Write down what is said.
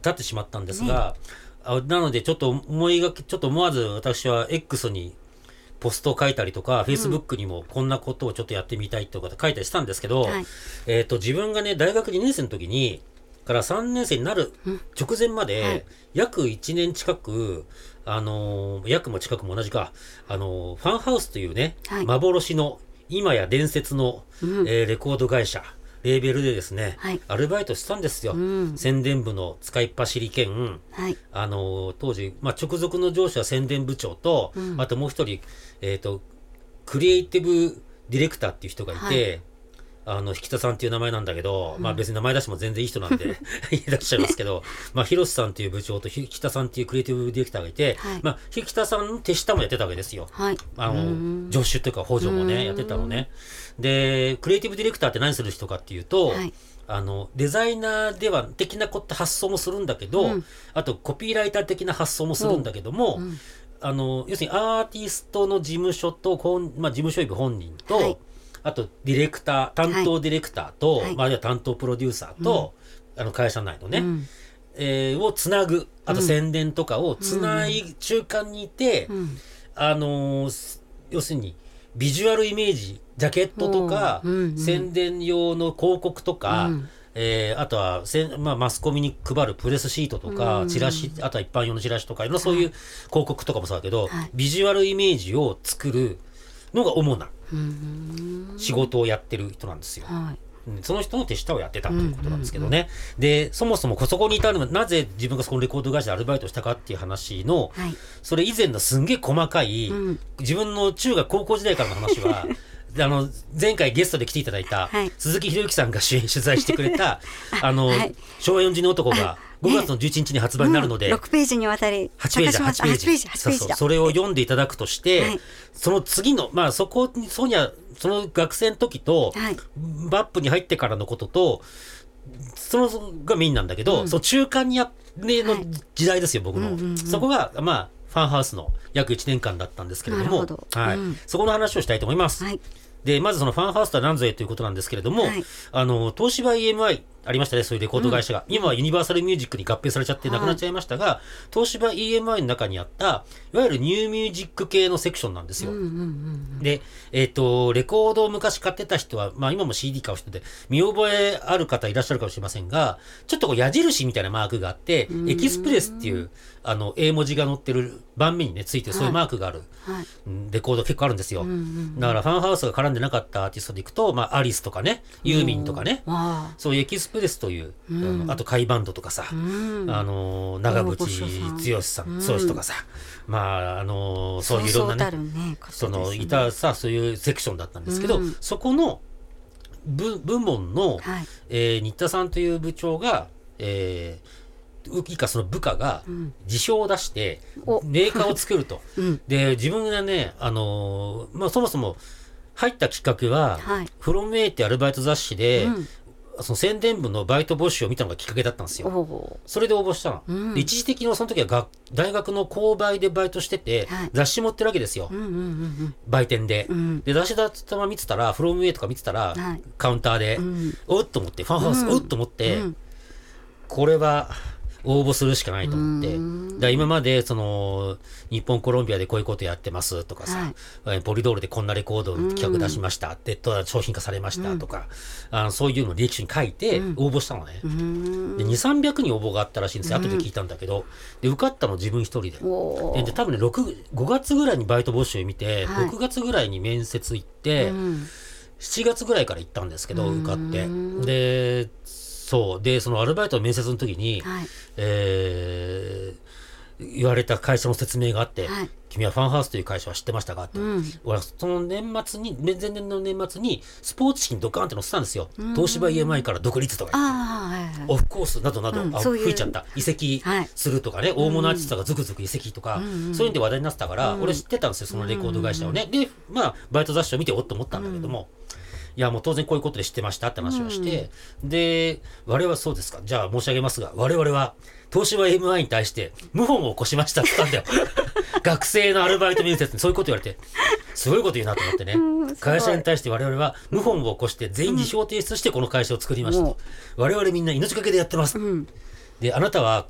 経ってしまったんですが、なのでちょっと思わず私は X にポストを書いたりとか、Facebook にもこんなことをちょっとやってみたいとか書いたりしたんですけど、自分がね、大学2年生の時に、から3年生になる直前まで、約1年近く、約も近くも同じか、ファンハウスというね、幻の、今や伝説の、レコード会社、レーベルでですね、アルバイトしたんですよ。宣伝部の使いっ走り兼、当時、直属の上司は宣伝部長と、あともう一人、クリエイティブディレクターっていう人がいて、引田さんっていう名前なんだけど、別に名前出しても全然いい人なんで言い出しちゃいますけど、広瀬さんっていう部長と引田さんっていうクリエイティブディレクターがいて、引田さんの手下もやってたわけですよ。助手というか補助もね、やってたのね。で、クリエイティブディレクターって何する人かっていうと、デザイナーでは的なこと発想もするんだけど、あとコピーライター的な発想もするんだけども、要するにアーティストの事務所と、事務所いく本人と、あとディレクター、担当ディレクターと、あるいは担当プロデューサーと、会社内のね、をつなぐ、あと宣伝とかをつない中間にいて、要するにビジュアルイメージ、ジャケットとか、宣伝用の広告とか、あとはマスコミに配るプレスシートとか、チラシ、あとは一般用のチラシとか、いろんなそういう広告とかもそうだけど、ビジュアルイメージを作るのが主な仕事をやってる人なんですよ。その人の手下をやってたということなんですけどね。で、そもそもそこに至るのは、なぜ自分がそこのレコード会社でアルバイトしたかっていう話の、それ以前のすんげえ細かい、自分の中学高校時代からの話は、前回ゲストで来ていただいた鈴木博之さんが取材してくれた、昭和40年男が5月の11日に発売になるので、 6ページにわたり 8ページそれを読んでいただくとして、その次のその学生の時と、バップに入ってからのことと、そのがメインなんだけど、その中間の時代ですよ、僕の。そこがファンハウスの約1年間だったんですけれども、そこの話をしたいと思います。で、まずそのファンハウスとは何ぞやということなんですけれども、東芝 EMI ありましたね、そういうレコード会社が。今はユニバーサルミュージックに合併されちゃってなくなっちゃいましたが、東芝 EMI の中にあった、いわゆるニューミュージック系のセクションなんですよ。で、レコードを昔買ってた人は、今も CD 買う人で、見覚えある方いらっしゃるかもしれませんが、ちょっと矢印みたいなマークがあって、エキスプレスっていう、英文字が載ってる盤面にね、ついてるそういうマークがある、レコード結構あるんですよ。だから、ファンハウスが絡んでなかったアーティストでいくと、アリスとかね、ユーミンとかね、そういうエキスプレスという、あと、甲斐バンドとかさ、長渕剛さん、剛とかさ、そういういろんなね、いたさ、そういうセクションだったんですけど、そこの部門の、新田さんという部長が、以下その部下が辞表を出してメーカーを作ると。で、自分がね、そもそも入ったきっかけは、フロムエイってアルバイト雑誌で、その宣伝部のバイト募集を見たのがきっかけだったんですよ。それで応募したの。一時的にその時は大学の購買でバイトしてて、雑誌持ってるわけですよ。売店で。で、雑誌だったまま見てたら、フロムエイとか見てたら、カウンターで、おっと思って、ファンハウス、おっと思って、これは、応募するしかないと思って。今まで、日本コロンビアでこういうことやってますとかさ、ポリドールでこんなレコードの企画出しました、商品化されましたとか、そういうのを履歴書に書いて応募したのね。で、2、300人応募があったらしいんですよ。後で聞いたんだけど。で、受かったの自分一人で。で、多分ね、5月ぐらいにバイト募集見て、6月ぐらいに面接行って、7月ぐらいから行ったんですけど、受かって。で、そのアルバイトの面接の時に、言われた会社の説明があって、君はファンハウスという会社は知ってましたかって。俺はその前年の年末にスポーツ紙にドカーンって載せたんですよ。東芝 EMI から独立とか言って。オフコースなどなど、吹いちゃった。移籍するとかね、大物アーティストがズクズク移籍とか、そういうんで話題になってたから、俺知ってたんですよ、そのレコード会社をね。で、バイト雑誌を見ておっと思ったんだけども、いや、もう当然こういうことで知ってましたって話をして、で、我々はそうですか。じゃあ申し上げますが、我々は東芝 EMI に対して謀反を起こしましたって言ったんだよ。学生のアルバイト面接にそういうこと言われて、すごいこと言うなと思ってね。会社に対して我々は謀反を起こして全員辞表提出してこの会社を作りましたと。我々みんな命がけでやってます。で、あなたは